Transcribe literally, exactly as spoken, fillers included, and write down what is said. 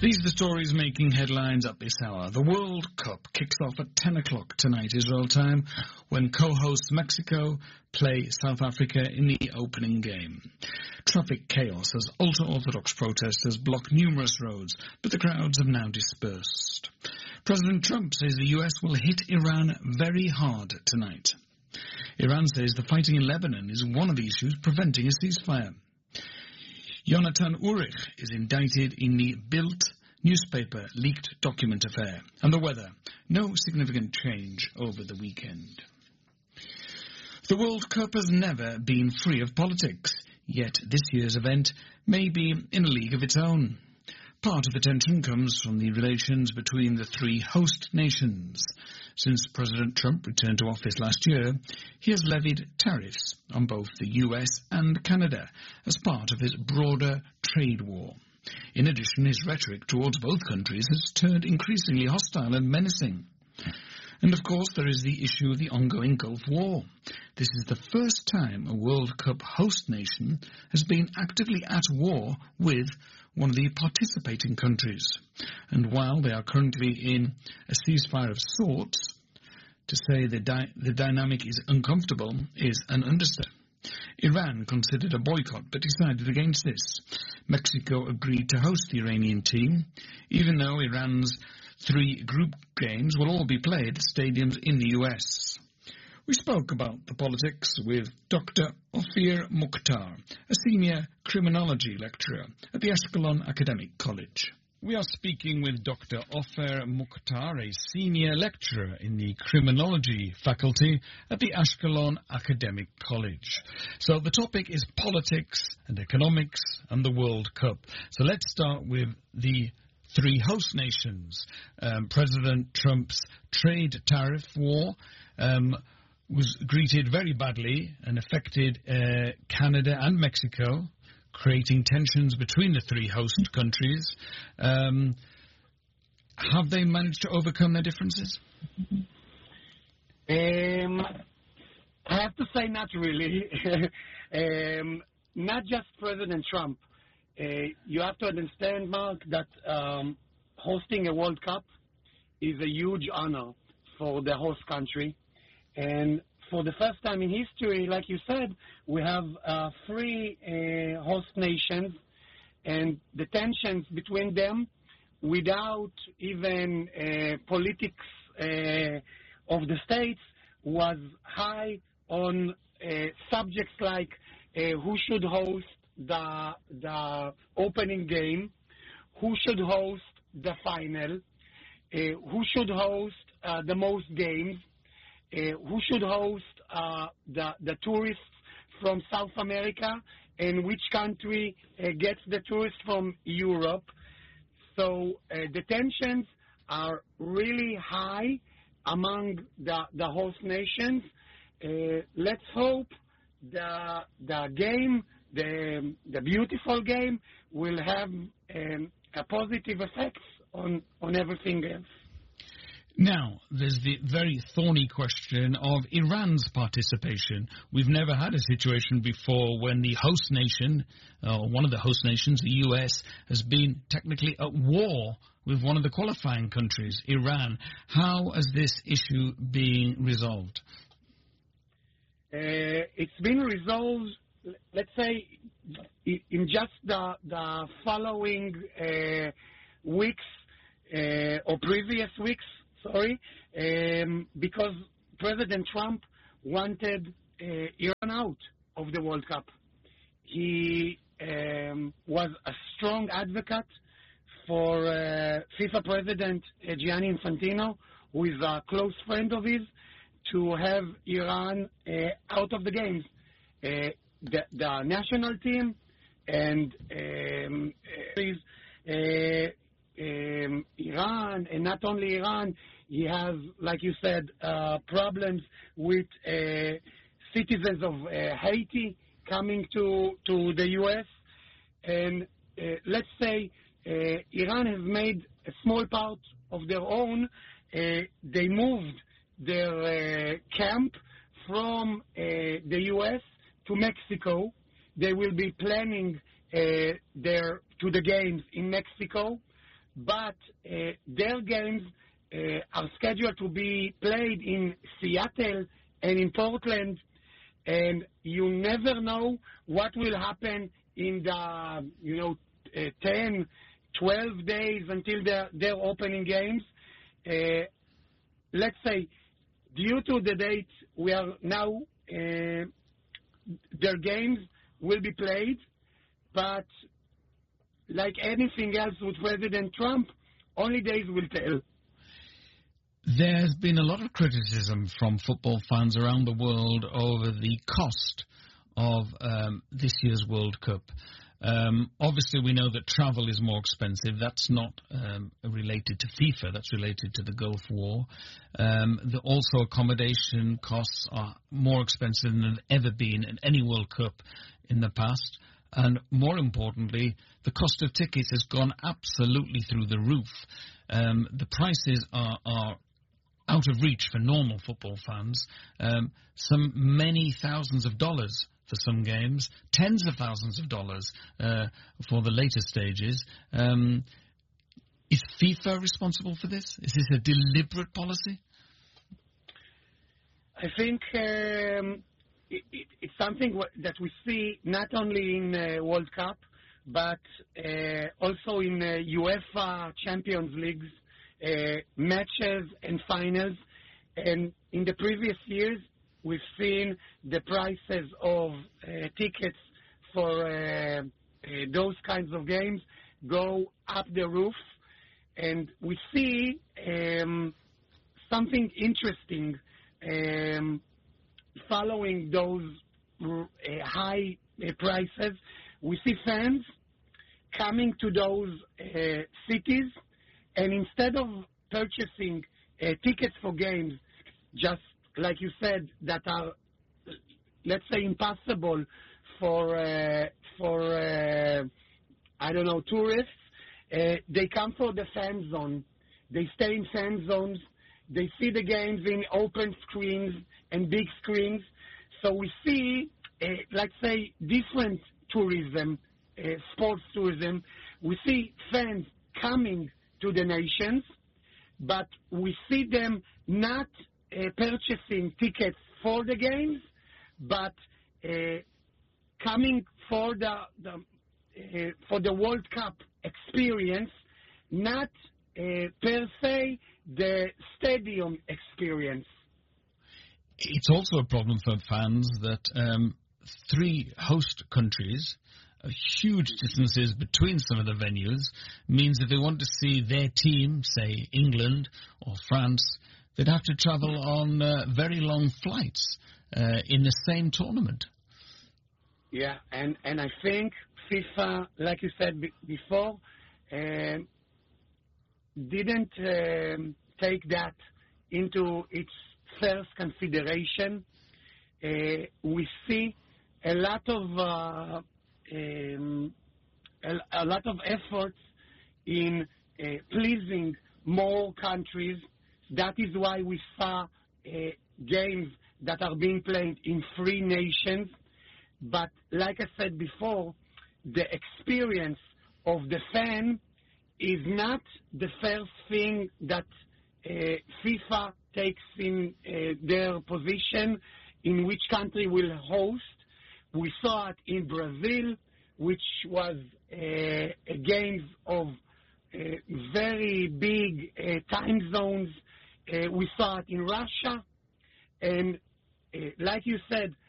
These are the stories making headlines at this hour. The World Cup kicks off at ten o'clock tonight Israel time when co-hosts Mexico play South Africa in the opening game. Traffic chaos as ultra-Orthodox protesters block numerous roads, but the crowds have now dispersed. President Trump says the U S will hit Iran very hard tonight. Iran says the fighting in Lebanon is one of the issues preventing a ceasefire. Yonatan Urich is indicted in the Bild newspaper leaked document affair. And the weather, no significant change over the weekend. The World Cup has never been free of politics, yet this year's event may be in a league of its own. Part of the tension comes from the relations between the three host nations. Since President Trump returned to office last year, he has levied tariffs on both the U S and Canada as part of his broader trade war. In addition, his rhetoric towards both countries has turned increasingly hostile and menacing. And of course, there is the issue of the ongoing Gulf War. This is the first time a World Cup host nation has been actively at war with one of the participating countries. And while they are currently in a ceasefire of sorts, to say the, di- the dynamic is uncomfortable is an understatement. Iran considered a boycott but decided against this. Mexico agreed to host the Iranian team, even though Iran's three group games will all be played at stadiums in the U S. We spoke about the politics with Doctor Ophir Mukhtar, a senior criminology lecturer at the Ashkelon Academic College. We are speaking with Doctor Ophir Mukhtar, a senior lecturer in the criminology faculty at the Ashkelon Academic College. So the topic is politics and economics and the World Cup. So let's start with the three host nations. Um, President Trump's trade tariff war um, was greeted very badly and affected uh, Canada and Mexico, creating tensions between the three host countries. Um, have they managed to overcome their differences? Um, I have to say not really. um, not just President Trump. Uh, you have to understand, Mark, that um, hosting a World Cup is a huge honor for the host country. And for the first time in history, like you said, we have uh, three uh, host nations, and the tensions between them, without even uh, politics uh, of the states, was high on uh, subjects like uh, who should host the the opening game, who should host the final, uh, who should host uh, the most games, uh, who should host uh, the the tourists from South America, and which country uh, gets the tourists from Europe. So uh, the tensions are really high among the the host nations. Uh, let's hope the the game. The, the beautiful game will have um, a positive effect on, on everything else. Now, there's the very thorny question of Iran's participation. We've never had a situation before when the host nation, or one of the host nations, the U S, has been technically at war with one of the qualifying countries, Iran. How has this issue been resolved? Uh, it's been resolved, let's say, in just the, the following uh, weeks uh, or previous weeks, sorry, um, because President Trump wanted uh, Iran out of the World Cup. He um, was a strong advocate for uh, FIFA President uh, Gianni Infantino, who is a close friend of his, to have Iran uh, out of the games. Uh, The, the national team and um, uh, um, Iran, and not only Iran, he has, like you said, uh, problems with uh, citizens of uh, Haiti coming to, to the U S And uh, let's say uh, Iran has made a small part of their own. Uh, they moved their uh, camp from uh, the U S to Mexico. They will be planning uh, their to the games in Mexico. but uh, their games uh, are scheduled to be played in Seattle and in Portland, and you never know what will happen in the, you know, uh, ten, twelve days until their, their opening games. Uh, let's say, due to the date we are now, uh, their games will be played, but like anything else with President Trump, only days will tell. There's been a lot of criticism from football fans around the world over the cost of um, this year's World Cup. Um, obviously, we know that travel is more expensive. That's not um, related to FIFA. That's related to the Gulf War. Um, the, also, accommodation costs are more expensive than they've ever been in any World Cup in the past. And more importantly, the cost of tickets has gone absolutely through the roof. Um, the prices are, are out of reach for normal football fans. Um, some many thousands of dollars for some games, tens of thousands of dollars uh, for the later stages. Um, is FIFA responsible for this? Is this a deliberate policy? I think um, it, it, it's something that we see not only in uh, World Cup, but uh, also in uh, UEFA Champions Leagues, uh, matches and finals. And in the previous years, we've seen the prices of uh, tickets for uh, uh, those kinds of games go up the roof. And we see um, something interesting um, following those uh, high uh, prices. We see fans coming to those uh, cities, and instead of purchasing uh, tickets for games, just like you said, that are, let's say, impossible for, uh, for uh, I don't know, tourists, uh, they come for the fan zone. They stay in fan zones. They see the games in open screens and big screens. So we see, uh, let's say, different tourism, uh, sports tourism. We see fans coming to the nations, but we see them not uh, purchasing tickets for the games, but uh, coming for the, the uh, for the World Cup experience, not uh, per se the stadium experience. It's also a problem for fans that um, three host countries, uh, huge distances between some of the venues, means if they want to see their team, say England or France, they'd have to travel on uh, very long flights uh, in the same tournament. Yeah, and, and I think FIFA, like you said b- before, uh, didn't uh, take that into its first consideration. Uh, we see a lot of uh, um, a, a lot of efforts in uh, pleasing more countries. That is why we saw uh, games that are being played in three nations. But like I said before, the experience of the fan is not the first thing that uh, FIFA takes in uh, their position in which country will host. We saw it in Brazil, which was uh, a game of uh, very big uh, time zones. Uh, we saw it in Russia. And uh, like you said,